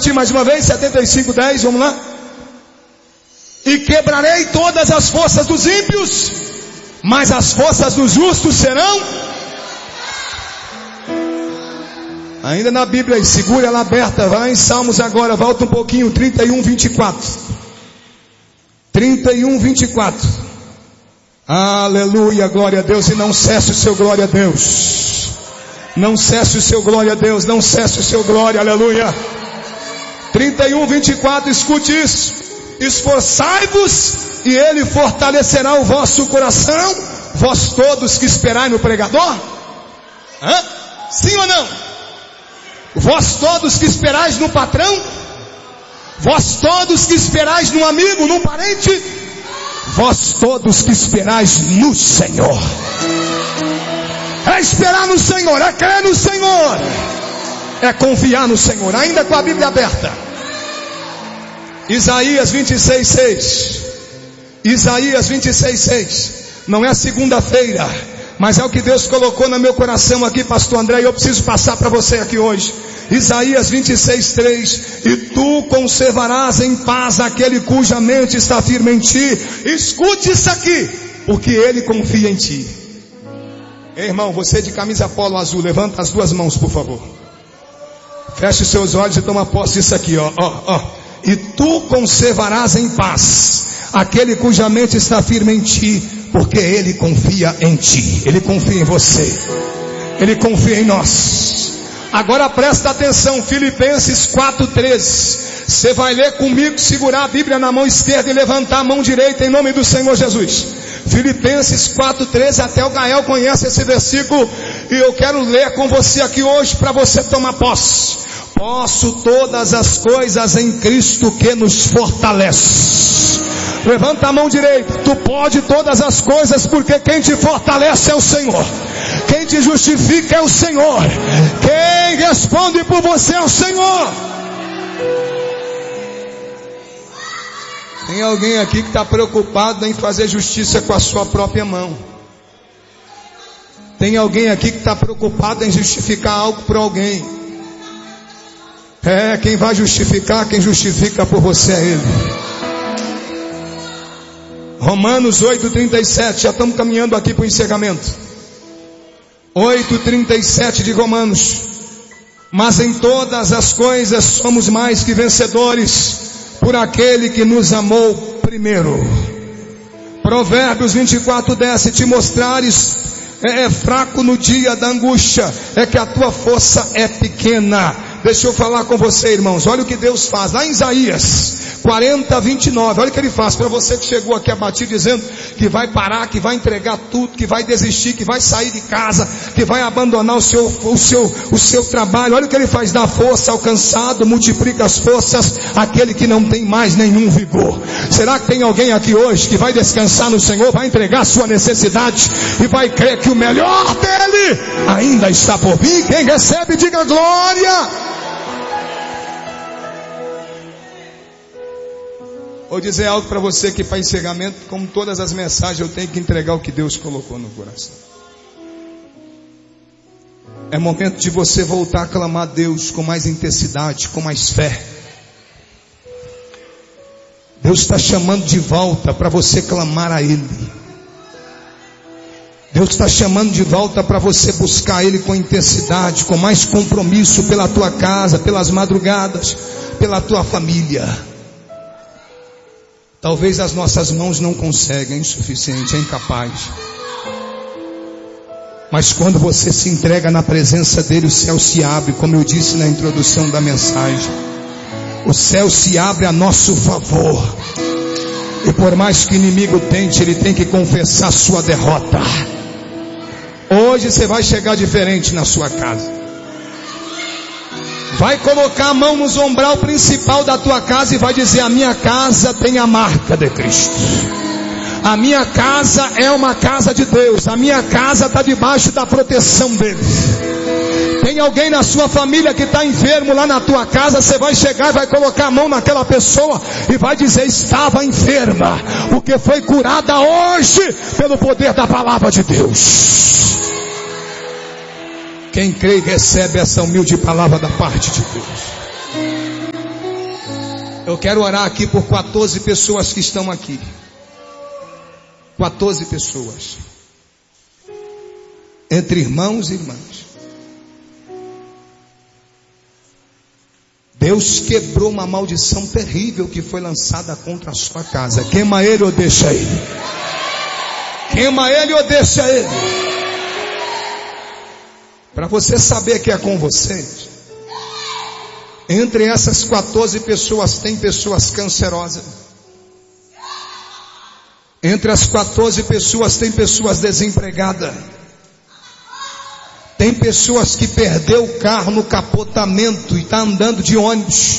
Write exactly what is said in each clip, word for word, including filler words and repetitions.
repetir mais uma vez, setenta e cinco, dez, vamos lá. E quebrarei todas as forças dos ímpios, mas as forças dos justos serão. Ainda na Bíblia aí, segura ela aberta, vai em Salmos agora, volta um pouquinho, trinta e um, vinte e quatro. trinta e um, vinte e quatro. Aleluia, glória a Deus, e não cesse o seu glória a Deus. Não cesse o seu glória a Deus, não cesse o seu glória, aleluia. trinta e um, vinte e quatro, escute isso. Esforçai-vos e Ele fortalecerá o vosso coração, vós todos que esperai no pregador. Hã? Sim ou não? Vós todos que esperais no patrão, vós todos que esperais num amigo, num parente, vós todos que esperais no Senhor. É esperar no Senhor, é crer no Senhor, é confiar no Senhor. Ainda com a Bíblia aberta, Isaías vinte e seis, seis. Isaías vinte e seis, seis. Não é segunda-feira, mas é o que Deus colocou no meu coração aqui, pastor André, e eu preciso passar para você aqui hoje. Isaías vinte e seis, três. E tu conservarás em paz aquele cuja mente está firme em ti. Escute isso aqui, porque ele confia em ti. Ei, irmão, você de camisa polo azul, levanta as duas mãos, por favor. Feche os seus olhos e toma posse disso aqui, ó, ó, ó. E tu conservarás em paz aquele cuja mente está firme em ti, porque ele confia em ti. Ele confia em você. Ele confia em nós. Agora presta atenção, Filipenses quatro, treze. Você vai ler comigo, segurar a Bíblia na mão esquerda e levantar a mão direita em nome do Senhor Jesus. Filipenses quatro, treze, até o Gael conhece esse versículo, e eu quero ler com você aqui hoje para você tomar posse. Posso todas as coisas em Cristo que nos fortalece. Levanta a mão direita. Tu pode todas as coisas, porque quem te fortalece é o Senhor. Quem te justifica é o Senhor. Quem responde por você é o Senhor. Tem alguém aqui que está preocupado em fazer justiça com a sua própria mão. Tem alguém aqui que está preocupado em justificar algo por alguém. É, quem vai justificar, quem justifica por você é Ele. Romanos oito, trinta e sete, já estamos caminhando aqui para o encerramento. oito, trinta e sete de Romanos. Mas em todas as coisas somos mais que vencedores por aquele que nos amou primeiro. Provérbios vinte e quatro, dez. Se te mostrares é, é fraco no dia da angústia, é que a tua força é pequena. Deixa eu falar com você, irmãos. Olha o que Deus faz lá em Isaías quarenta, vinte e nove. Olha o que Ele faz para você que chegou aqui abatido, dizendo que vai parar, que vai entregar tudo, que vai desistir, que vai sair de casa, que vai abandonar o seu, o seu, o seu trabalho. Olha o que Ele faz: dá força ao cansado, multiplica as forças àquele que não tem mais nenhum vigor. Será que tem alguém aqui hoje que vai descansar no Senhor, vai entregar a sua necessidade e vai crer que o melhor dele ainda está por vir? Quem recebe, diga glória. Vou dizer algo para você que para encerramento, como todas as mensagens, eu tenho que entregar o que Deus colocou no coração. É momento de você voltar a clamar a Deus com mais intensidade, com mais fé. Deus está chamando de volta para você clamar a Ele. Deus está chamando de volta para você buscar Ele com intensidade, com mais compromisso pela tua casa, pelas madrugadas, pela tua família. Talvez as nossas mãos não conseguem, é insuficiente, é incapaz. Mas quando você se entrega na presença dele, o céu se abre, como eu disse na introdução da mensagem. O céu se abre a nosso favor. E por mais que o inimigo tente, ele tem que confessar sua derrota. Hoje você vai chegar diferente na sua casa. Vai colocar a mão no umbral principal da tua casa e vai dizer: a minha casa tem a marca de Cristo. A minha casa é uma casa de Deus. A minha casa está debaixo da proteção dele. Tem alguém na sua família que está enfermo lá na tua casa, você vai chegar e vai colocar a mão naquela pessoa e vai dizer: estava enferma, porque foi curada hoje pelo poder da palavra de Deus. Quem crê e recebe essa humilde palavra da parte de Deus. Eu quero orar aqui por quatorze pessoas que estão aqui. quatorze pessoas. Entre irmãos e irmãs. Deus quebrou uma maldição terrível que foi lançada contra a sua casa. Queima ele ou deixa ele. Queima ele ou deixa ele. Para você saber que é com vocês. Entre essas quatorze pessoas tem pessoas cancerosas. Entre as quatorze pessoas tem pessoas desempregadas. Tem pessoas que perdeu o carro no capotamento e está andando de ônibus.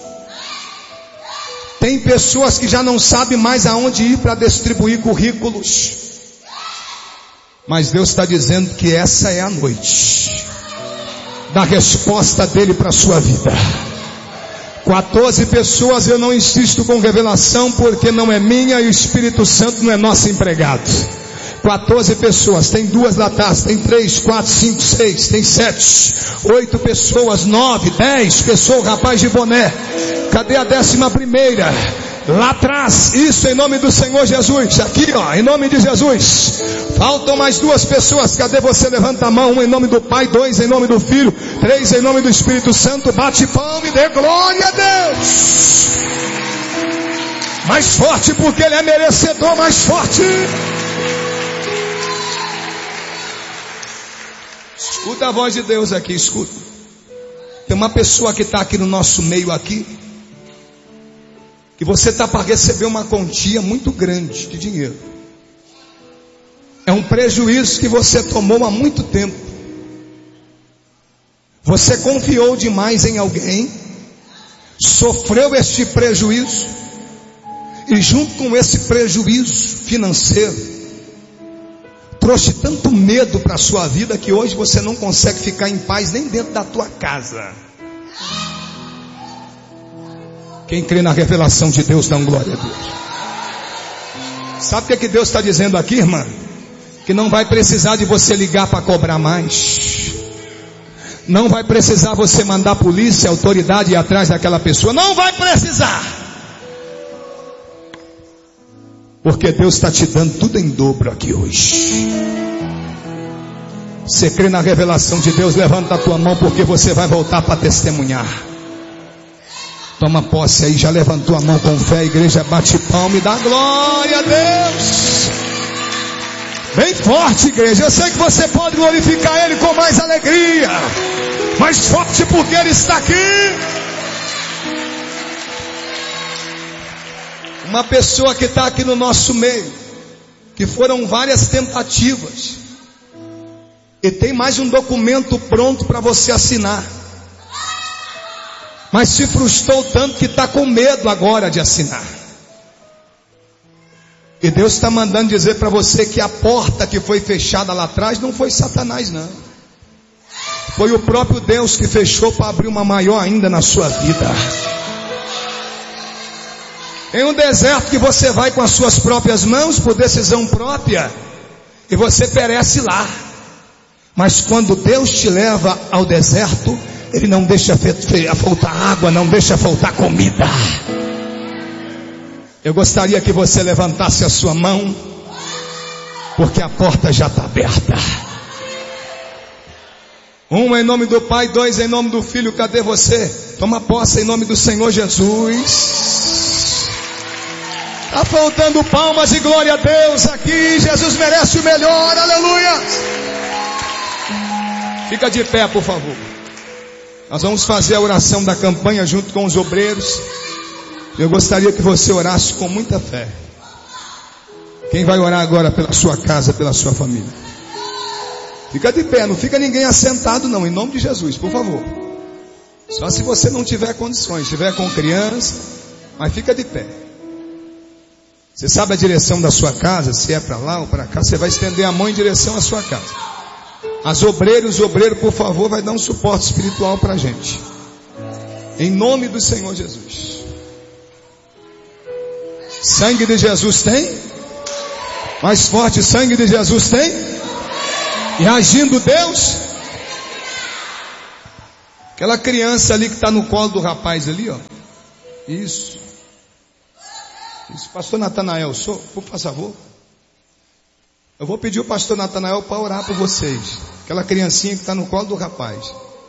Tem pessoas que já não sabem mais aonde ir para distribuir currículos. Mas Deus está dizendo que essa é a noite da resposta dele para a sua vida. quatorze pessoas, eu não insisto com revelação porque não é minha e o Espírito Santo não é nosso empregado. quatorze pessoas, tem duas lá atrás, tem três, quatro, cinco, seis, tem sete, oito pessoas, nove, dez pessoas, rapaz de boné. Cadê a décima primeira? Lá atrás, isso em nome do Senhor Jesus. Aqui ó, em nome de Jesus. Faltam mais duas pessoas, cadê você? Levanta a mão. Um em nome do Pai, dois em nome do Filho, três em nome do Espírito Santo. Bate palma e dê glória a Deus. Mais forte porque Ele é merecedor, mais forte. Escuta a voz de Deus aqui, escuta. Tem uma pessoa que está aqui no nosso meio aqui, que você está para receber uma quantia muito grande de dinheiro. É um prejuízo que você tomou há muito tempo. Você confiou demais em alguém, sofreu este prejuízo, e junto com esse prejuízo financeiro, trouxe tanto medo para a sua vida que hoje você não consegue ficar em paz nem dentro da tua casa. Quem crê na revelação de Deus, dá um glória a Deus. Sabe o que, é que Deus está dizendo aqui, irmã? Que não vai precisar de você ligar para cobrar mais. Não vai precisar você mandar a polícia, a autoridade ir atrás daquela pessoa. Não vai precisar. Porque Deus está te dando tudo em dobro aqui hoje. Você crê na revelação de Deus? Levanta a tua mão porque você vai voltar para testemunhar. Toma posse aí, já levantou a mão com fé, a igreja bate palma e dá glória a Deus. Bem forte, igreja. Eu sei que você pode glorificar Ele com mais alegria, mais forte porque Ele está aqui. Uma pessoa que está aqui no nosso meio, que foram várias tentativas, e tem mais um documento pronto para você assinar, mas se frustrou tanto que está com medo agora de assinar. E Deus está mandando dizer para você que a porta que foi fechada lá atrás não foi Satanás não. Foi o próprio Deus que fechou para abrir uma maior ainda na sua vida. Em um deserto que você vai com as suas próprias mãos, por decisão própria, e você perece lá. Mas quando Deus te leva ao deserto, Ele não deixa faltar água, não deixa faltar comida. Eu gostaria que você levantasse a sua mão, porque a porta já está aberta. Um em nome do Pai, dois em nome do Filho. Cadê você? Toma posse em nome do Senhor Jesus. Está faltando palmas e glória a Deus aqui. Jesus merece o melhor, aleluia. Fica de pé, por favor. Nós vamos fazer a oração da campanha junto com os obreiros. Eu gostaria que você orasse com muita fé. Quem vai orar agora pela sua casa, pela sua família? Fica de pé, não fica ninguém assentado não, em nome de Jesus, por favor. Só se você não tiver condições, estiver com criança, mas fica de pé. Você sabe a direção da sua casa, se é para lá ou para cá, você vai estender a mão em direção à sua casa. As obreiras, os obreiros, por favor, vai dar um suporte espiritual para a gente. Em nome do Senhor Jesus. Sangue de Jesus tem? Mais forte, sangue de Jesus tem? E agindo Deus? Aquela criança ali que está no colo do rapaz ali, ó. Isso. Isso. Pastor Natanael, sou, por favor. Eu vou pedir o pastor Natanael para orar por vocês. Aquela criancinha que está no colo do rapaz.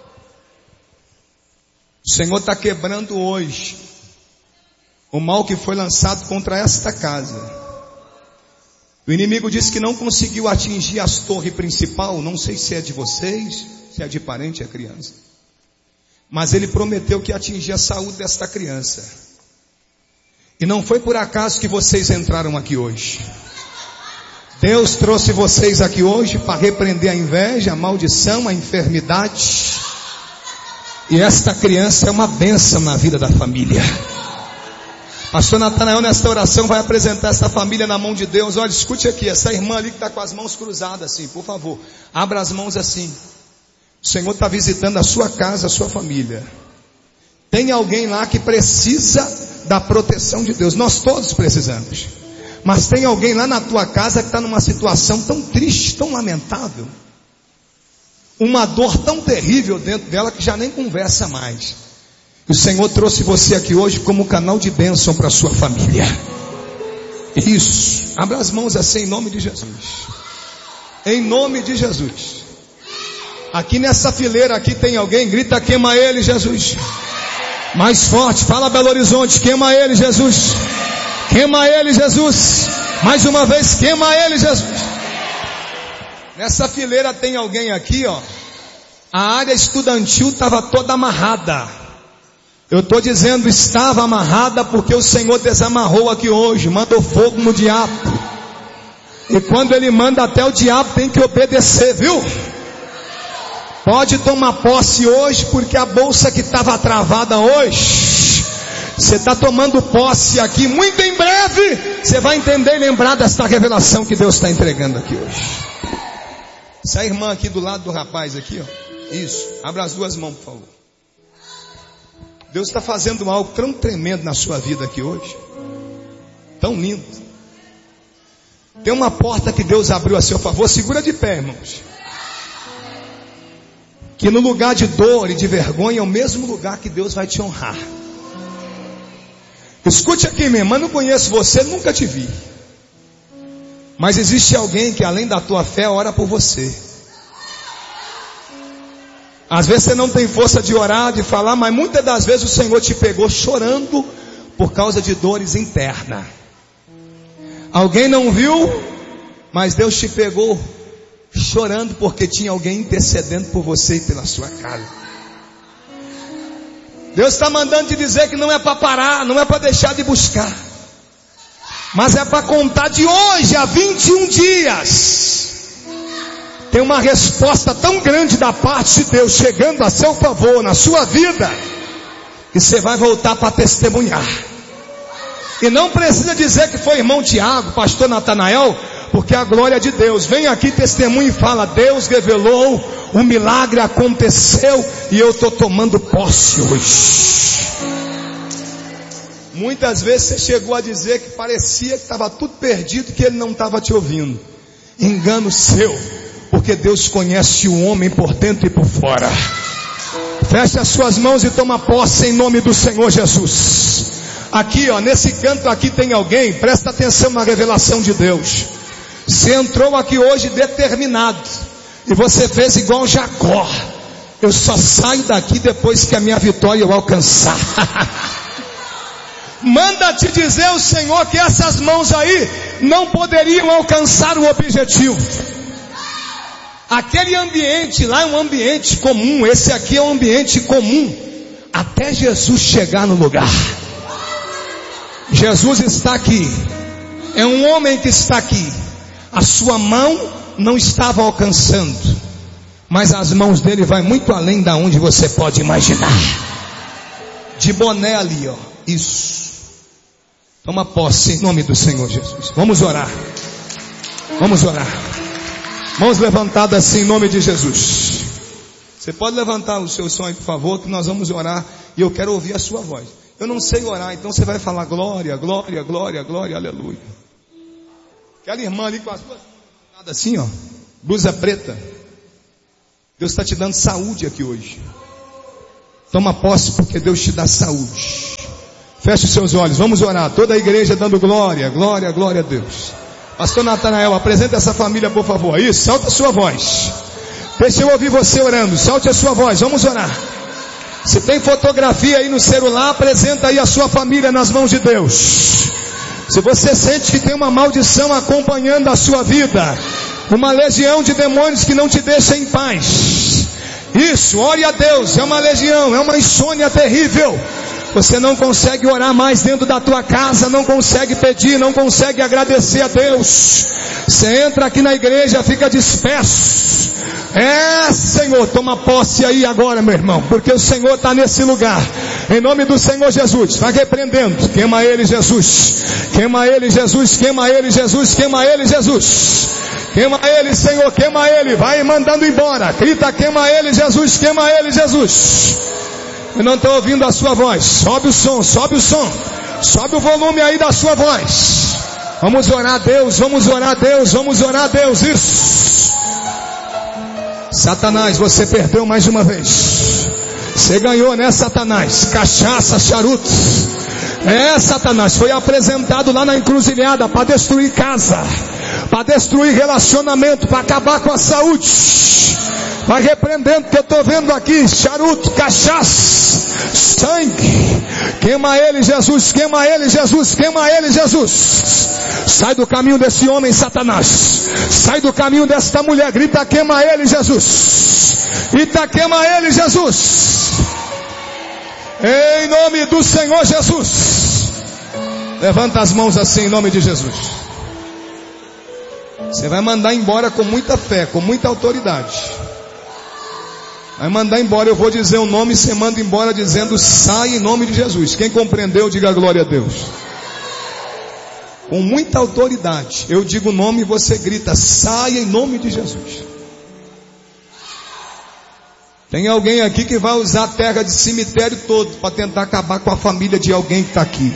O Senhor está quebrando hoje o mal que foi lançado contra esta casa. O inimigo disse que não conseguiu atingir as torres principais. Não sei se é de vocês, se é de parente, é criança. Mas ele prometeu que ia atingir a saúde desta criança. E não foi por acaso que vocês entraram aqui hoje. Deus trouxe vocês aqui hoje para repreender a inveja, a maldição, a enfermidade. E esta criança é uma bênção na vida da família. Pastor Natanael, nesta oração, vai apresentar essa família na mão de Deus. Olha, escute aqui, essa irmã ali que está com as mãos cruzadas assim, por favor, abra as mãos assim. O Senhor está visitando a sua casa, a sua família. Tem alguém lá que precisa da proteção de Deus. Nós todos precisamos. Mas tem alguém lá na tua casa que está numa situação tão triste, tão lamentável. Uma dor tão terrível dentro dela que já nem conversa mais. O Senhor trouxe você aqui hoje como canal de bênção para a sua família. Isso. Abra as mãos assim em nome de Jesus. Em nome de Jesus. Aqui nessa fileira aqui tem alguém, grita: queima ele, Jesus. Mais forte, fala Belo Horizonte: queima ele, Jesus. Queima ele, Jesus. Mais uma vez, queima ele, Jesus. Nessa fileira tem alguém aqui, ó. A área estudantil estava toda amarrada. Eu estou dizendo estava amarrada porque o Senhor desamarrou aqui hoje. Mandou fogo no diabo. E quando Ele manda, até o diabo tem que obedecer, viu? Pode tomar posse hoje, porque a bolsa que estava travada hoje, você está tomando posse aqui. Muito em breve você vai entender e lembrar desta revelação que Deus está entregando aqui hoje. Essa irmã aqui do lado do rapaz aqui, ó. Isso, abra as duas mãos, por favor. Deus está fazendo algo tão tremendo na sua vida aqui hoje. Tão lindo. Tem uma porta que Deus abriu a seu favor. Segura de pé, irmãos. Que no lugar de dor e de vergonha é o mesmo lugar que Deus vai te honrar. Escute aqui, minha irmã, não conheço você, nunca te vi. Mas existe alguém que além da tua fé ora por você. Às vezes você não tem força de orar, de falar, mas muitas das vezes o Senhor te pegou chorando por causa de dores internas. Alguém não viu, mas Deus te pegou chorando porque tinha alguém intercedendo por você e pela sua casa. Deus está mandando te dizer que não é para parar, não é para deixar de buscar, mas é para contar de hoje a vinte e um dias. Tem uma resposta tão grande da parte de Deus chegando a seu favor na sua vida, que você vai voltar para testemunhar. E não precisa dizer que foi irmão Tiago, pastor Natanael, porque a glória de Deus. Vem aqui, testemunha e fala: Deus revelou, um milagre aconteceu e eu estou tomando posse hoje. Muitas vezes você chegou a dizer que parecia que estava tudo perdido, que Ele não estava te ouvindo. Engano seu, porque Deus conhece o homem por dentro e por fora. Feche as suas mãos e toma posse em nome do Senhor Jesus. Aqui, ó, nesse canto aqui tem alguém, presta atenção na revelação de Deus. Você entrou aqui hoje determinado, e você fez igual Jacó: eu só saio daqui depois que a minha vitória eu alcançar. Manda te dizer o Senhor que essas mãos aí não poderiam alcançar o objetivo. Aquele ambiente lá é um ambiente comum, esse aqui é um ambiente comum, até Jesus chegar no lugar. Jesus está aqui, é um homem que está aqui. A sua mão não estava alcançando, mas as mãos dele vai muito além da onde você pode imaginar. De boné ali, ó, isso. Toma posse em nome do Senhor Jesus. Vamos orar. Vamos orar. Mãos levantadas assim em nome de Jesus. Você pode levantar o seu sonho, por favor, que nós vamos orar e eu quero ouvir a sua voz. Eu não sei orar, então você vai falar glória, glória, glória, glória, aleluia. Aquela irmã ali com as duas mãos assim, ó, blusa preta. Deus está te dando saúde aqui hoje. Toma posse porque Deus te dá saúde. Feche os seus olhos, vamos orar. Toda a igreja dando glória, glória, glória a Deus. Pastor Natanael, apresenta essa família, por favor. Isso, solta a sua voz. Deixa eu ouvir você orando, solte a sua voz, vamos orar. Se tem fotografia aí no celular, apresenta aí a sua família nas mãos de Deus. Se você sente que tem uma maldição acompanhando a sua vida, uma legião de demônios que não te deixa em paz, isso, ore a Deus, é uma legião, é uma insônia terrível. Você não consegue orar mais dentro da tua casa, não consegue pedir, não consegue agradecer a Deus. Você entra aqui na igreja, fica disperso. É, Senhor, toma posse aí agora, meu irmão, porque o Senhor está nesse lugar. Em nome do Senhor Jesus, vai repreendendo. Queima ele, Jesus. Queima ele, Jesus. Queima ele, Jesus. Queima ele, Jesus. Queima ele, Senhor. Queima ele. Vai mandando embora. Grita, queima ele, Jesus. Queima ele, Jesus. Eu não estou ouvindo a sua voz. Sobe o som, sobe o som. Sobe o volume aí da sua voz. Vamos orar a Deus, vamos orar a Deus, vamos orar a Deus. Isso. Satanás, você perdeu mais uma vez. Você ganhou, né, Satanás? Cachaça, charuto. É, Satanás, foi apresentado lá na encruzilhada para destruir casa, para destruir relacionamento, para acabar com a saúde. Vai repreendendo, que eu estou vendo aqui charuto, cachaça, sangue. Queima ele, Jesus, queima ele, Jesus, queima ele, Jesus. Sai do caminho desse homem, Satanás. Sai do caminho desta mulher. Grita, queima ele, Jesus. Grita, queima ele, Jesus. Em nome do Senhor Jesus. Levanta as mãos assim, em nome de Jesus. Você vai mandar embora com muita fé, com muita autoridade. Vai mandar embora, eu vou dizer o nome, você manda embora dizendo, sai em nome de Jesus. Quem compreendeu, diga glória a Deus. Com muita autoridade, eu digo o nome e você grita, sai em nome de Jesus. Tem alguém aqui que vai usar a terra de cemitério todo para tentar acabar com a família de alguém que está aqui.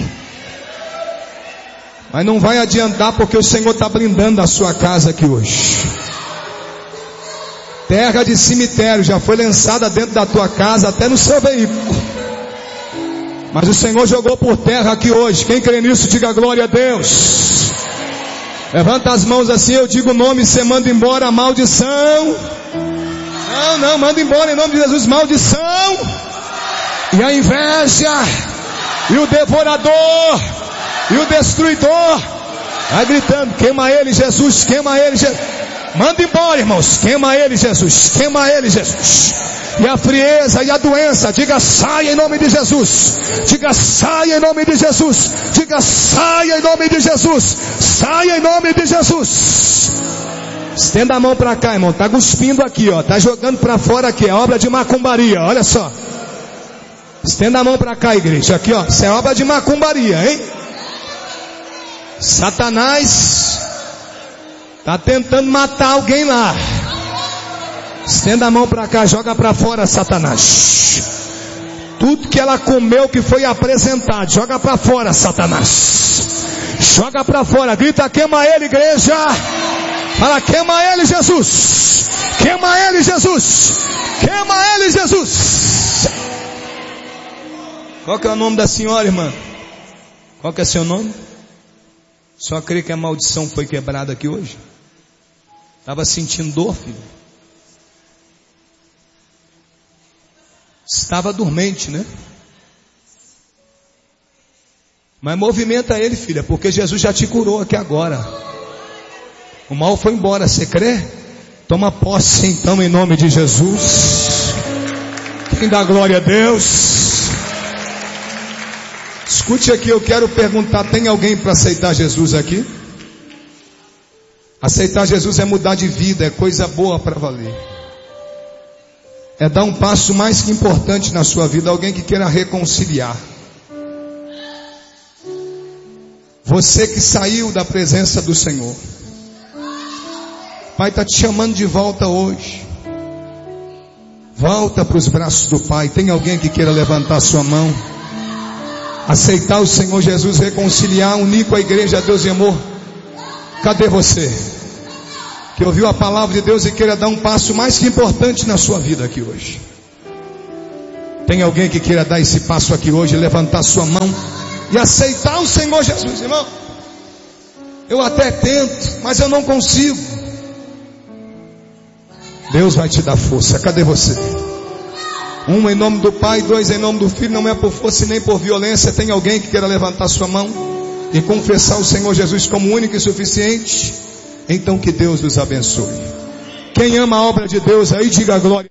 Mas não vai adiantar, porque o Senhor está blindando a sua casa aqui hoje. Terra de cemitério já foi lançada dentro da tua casa, até no seu veículo. Mas o Senhor jogou por terra aqui hoje. Quem crê nisso, diga glória a Deus. Levanta as mãos assim, eu digo o nome, você manda embora a maldição. Não, não, manda embora em nome de Jesus, maldição. E a inveja, e o devorador, e o destruidor. Vai gritando, queima ele, Jesus, queima ele, Jesus. Manda embora, irmãos, queima ele, Jesus, queima ele, Jesus. E a frieza e a doença, diga saia em nome de Jesus. Diga saia em nome de Jesus. Diga saia em nome de Jesus. Saia em nome de Jesus. Estenda a mão para cá, irmão, tá cuspindo aqui, ó, tá jogando para fora aqui, é obra de macumbaria, olha só. Estenda a mão para cá, igreja, aqui, ó, isso é obra de macumbaria, hein? Satanás tá tentando matar alguém lá. Estenda a mão para cá, joga para fora, Satanás. Tudo que ela comeu que foi apresentado, joga para fora, Satanás. Joga para fora, grita, queima ele, igreja. Fala, queima ele, Jesus. Queima ele, Jesus. Queima ele, Jesus. Qual que é o nome da senhora, irmã? Qual que é seu nome? Só crê que a maldição foi quebrada aqui hoje? Estava sentindo dor, filho? Estava dormente, né? Mas movimenta ele, filha, porque Jesus já te curou aqui agora. O mal foi embora, você crê? Toma posse então em nome de Jesus. Quem dá glória a Deus? Escute aqui, eu quero perguntar, tem alguém para aceitar Jesus aqui? Aceitar Jesus é mudar de vida, é coisa boa para valer. É dar um passo mais que importante na sua vida, alguém que queira reconciliar. Você que saiu da presença do Senhor. O Pai está te chamando de volta hoje. Volta para os braços do Pai. Tem alguém que queira levantar sua mão? Aceitar o Senhor Jesus, reconciliar, unir com a igreja, Deus e amor. Cadê você? Que ouviu a palavra de Deus e queira dar um passo mais que importante na sua vida aqui hoje. Tem alguém que queira dar esse passo aqui hoje, levantar sua mão? e aceitar o Senhor Jesus, irmão. Eu até tento, mas eu não consigo. Deus vai te dar força. Cadê você? Um em nome do Pai, dois em nome do Filho. Não é por força e nem por violência. Tem alguém que queira levantar sua mão e confessar o Senhor Jesus como único e suficiente? Então que Deus nos abençoe. Quem ama a obra de Deus aí, diga glória.